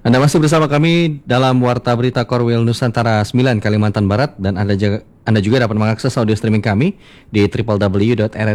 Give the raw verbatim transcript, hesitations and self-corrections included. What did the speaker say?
Anda masih bersama kami dalam Warta Berita Korwil Nusantara sembilan Kalimantan Barat dan Anda juga, Anda juga dapat mengakses audio streaming kami di w w w titik r